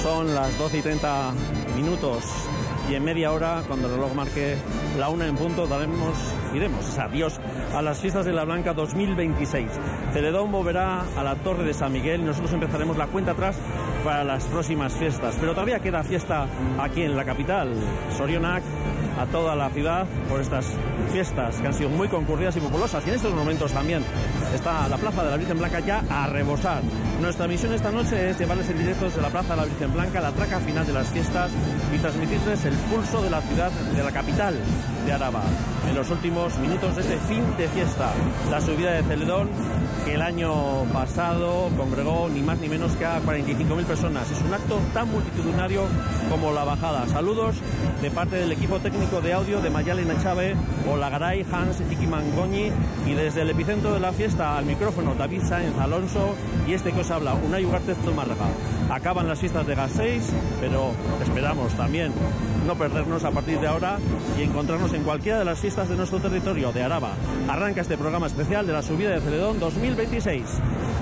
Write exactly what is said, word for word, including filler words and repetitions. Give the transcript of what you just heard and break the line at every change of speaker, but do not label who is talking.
Son las doce y treinta minutos y en media hora, cuando el reloj marque la una en punto, daremos, iremos, o sea, adiós a las fiestas de la Blanca dos mil veintiséis. Celedón volverá a la Torre de San Miguel y nosotros empezaremos la cuenta atrás para las próximas fiestas. Pero todavía queda fiesta aquí en la capital, Sorionak, a toda la ciudad por estas fiestas que han sido muy concurridas y populosas. Y en estos momentos también está la Plaza de la Virgen Blanca ya a rebosar. Nuestra misión esta noche es llevarles en directo desde la Plaza de la Virgen Blanca la traca final de las fiestas y transmitirles el pulso de la ciudad, de la capital de Araba, en los últimos minutos de este fin de fiesta. La subida de Celedón, que el año pasado congregó ni más ni menos que a cuarenta y cinco mil personas. Es un acto tan multitudinario como la bajada. Saludos de parte del equipo técnico de audio de Mayalen Echave, Olagaray, Hans Ikimangoñi, y desde el epicentro de la fiesta al micrófono David Sáenz Alonso y este que os habla, Unai Ugarte Zumárraga. Acaban las fiestas de Gasteiz, pero esperamos también no perdernos a partir de ahora y encontrarnos en cualquiera de las fiestas de nuestro territorio de Araba. Arranca este programa especial de la subida de Celedón dos mil veintiséis.